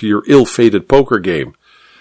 after your ill-fated poker game.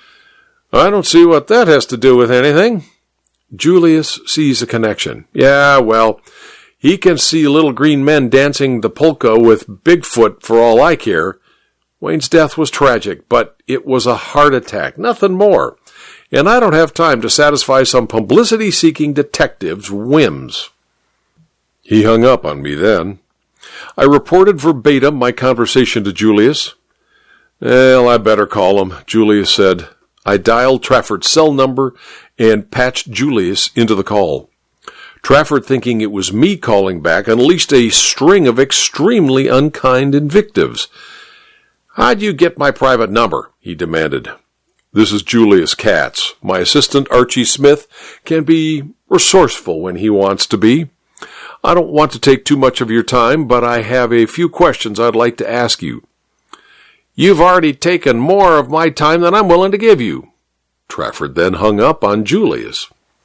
I don't see what that has to do with anything. Julius sees a connection. Yeah, well, he can see little green men dancing the polka with Bigfoot for all I care. Wayne's death was tragic, but it was a heart attack, nothing more. And I don't have time to satisfy some publicity-seeking detective's whims. He hung up on me then. I reported verbatim my conversation to Julius. Well, I better call him, Julius said. I dialed Trafford's cell number and patched Julius into the call. Trafford, thinking it was me calling back, unleashed a string of extremely unkind invectives. How'd you get my private number? He demanded. This is Julius Katz. My assistant, Archie Smith, can be resourceful when he wants to be. I don't want to take too much of your time, but I have a few questions I'd like to ask you. You've already taken more of my time than I'm willing to give you. Trafford then hung up on Julius.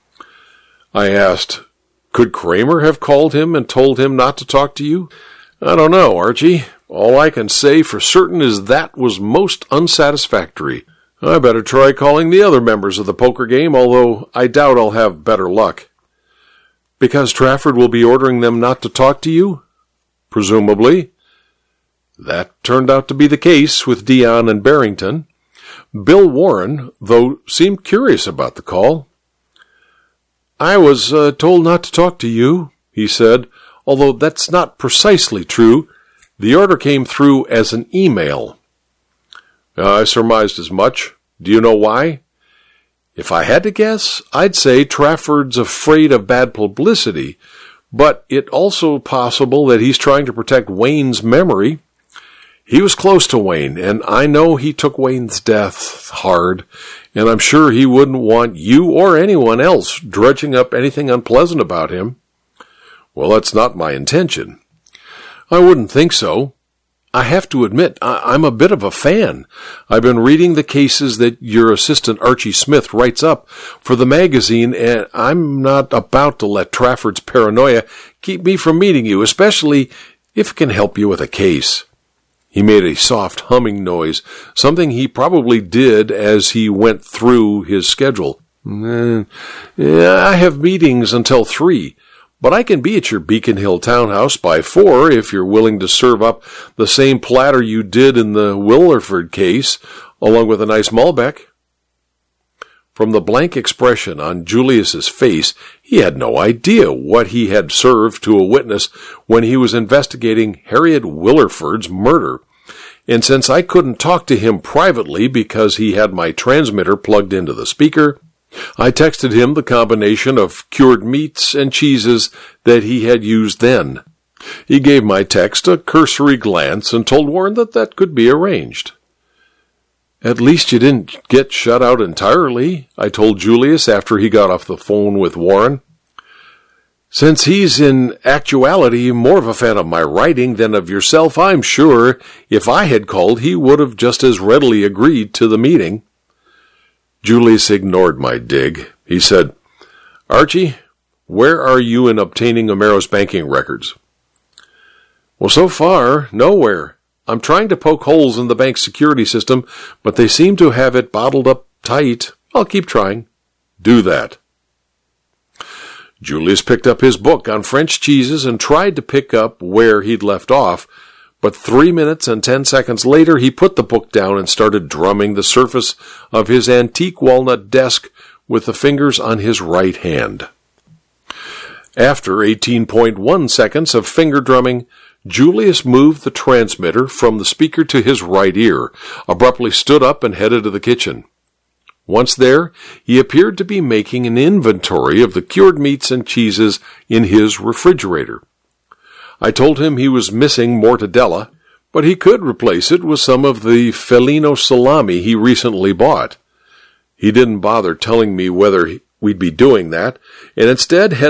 I asked, could Kramer have called him and told him not to talk to you? I don't know, Archie. All I can say for certain is that was most unsatisfactory. I better try calling the other members of the poker game, although I doubt I'll have better luck. Because Trafford will be ordering them not to talk to you? Presumably. That turned out to be the case with Dion and Barrington. Bill Warren, though, seemed curious about the call. I was told not to talk to you, he said, although that's not precisely true. The order came through as an email. I surmised as much. Do you know why? If I had to guess, I'd say Trafford's afraid of bad publicity, but it's also possible that he's trying to protect Wayne's memory. He was close to Wayne, and I know he took Wayne's death hard, and I'm sure he wouldn't want you or anyone else dredging up anything unpleasant about him. Well, that's not my intention. I wouldn't think so. I have to admit, I'm a bit of a fan. I've been reading the cases that your assistant Archie Smith writes up for the magazine, and I'm not about to let Trafford's paranoia keep me from meeting you, especially if it can help you with a case. He made a soft humming noise, something he probably did as he went through his schedule. I have meetings until 3, but I can be at your Beacon Hill townhouse by 4 if you're willing to serve up the same platter you did in the Willerford case, along with a nice Malbec. From the blank expression on Julius's face, he had no idea what he had served to a witness when he was investigating Harriet Willerford's murder. And since I couldn't talk to him privately because he had my transmitter plugged into the speaker, I texted him the combination of cured meats and cheeses that he had used then. He gave my text a cursory glance and told Warren that could be arranged. At least you didn't get shut out entirely, I told Julius after he got off the phone with Warren. Since he's in actuality more of a fan of my writing than of yourself, I'm sure if I had called, he would have just as readily agreed to the meeting. Julius ignored my dig. He said, Archie, where are you in obtaining Omero's banking records? Well, so far, nowhere. I'm trying to poke holes in the bank's security system, but they seem to have it bottled up tight. I'll keep trying. Do that. Julius picked up his book on French cheeses and tried to pick up where he'd left off, but 3 minutes and 10 seconds later he put the book down and started drumming the surface of his antique walnut desk with the fingers on his right hand. After 18.1 seconds of finger drumming, Julius moved the transmitter from the speaker to his right ear, abruptly stood up and headed to the kitchen. Once there, he appeared to be making an inventory of the cured meats and cheeses in his refrigerator. I told him he was missing mortadella, but he could replace it with some of the Felino salami he recently bought. He didn't bother telling me whether we'd be doing that, and instead headed